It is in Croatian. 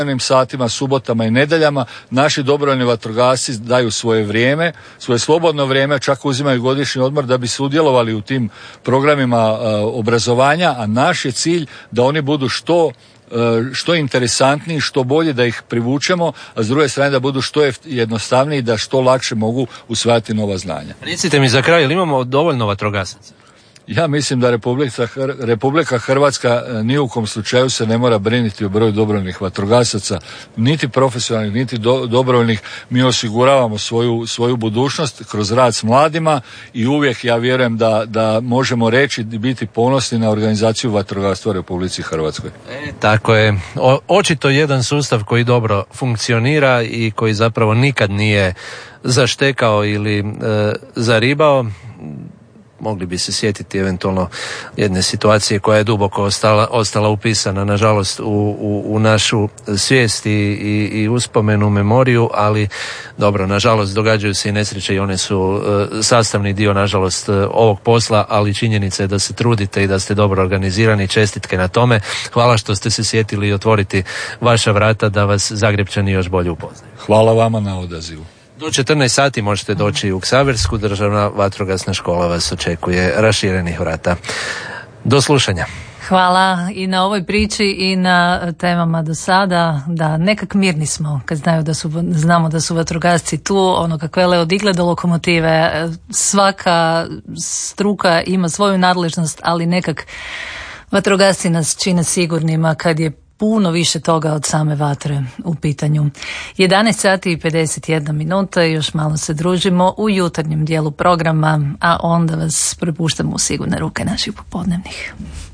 satima, subotama i nedeljama naši dobrovoljni vatrogasci daju svoje vrijeme, svoje slobodno vrijeme, čak uzimaju godišnji odmor da bi sudjelovali u tim programima obrazovanja, a naš je cilj da oni budu što interesantniji, što bolje, da ih privučemo, a s druge strane da budu što jednostavniji, da što lakše mogu usvajati nova znanja. Recite mi za kraj, ili imamo dovoljno vatrogasaca? Ja mislim da Republika Hrvatska ni u kom slučaju se ne mora brinuti o broju dobrovoljnih vatrogasaca, niti profesionalnih, niti dobrovoljnih. Mi osiguravamo svoju budućnost kroz rad s mladima i uvijek ja vjerujem da možemo reći i biti ponosni na organizaciju vatrogastva u Republici Hrvatskoj. Tako je. Očito jedan sustav koji dobro funkcionira i koji zapravo nikad nije zaštekao ili zaribao. Mogli bi se sjetiti eventualno jedne situacije koja je duboko ostala upisana, nažalost, u našu svijest i uspomenu, memoriju, ali dobro, nažalost, događaju se i nesreće i one su sastavni dio, nažalost, ovog posla, ali činjenica je da se trudite i da ste dobro organizirani. Čestitke na tome. Hvala što ste se sjetili otvoriti vaša vrata da vas Zagrepčani još bolje upoznaju. Hvala vama na odazivu. Do 14 sati možete doći u Ksaversku, državna vatrogasna škola vas očekuje raširenih vrata. Do slušanja. Hvala i na ovoj priči i na temama do sada, da nekak mirni smo kad znamo da su vatrogasci tu, ono kako vele od igle do lokomotive, svaka struka ima svoju nadležnost, ali nekak vatrogasci nas čine sigurnima kad je puno više toga od same vatre u pitanju. 11 sati i 51 minuta, još malo se družimo u jutarnjem dijelu programa, a onda vas prepuštamo u sigurne ruke naših popodnevnih.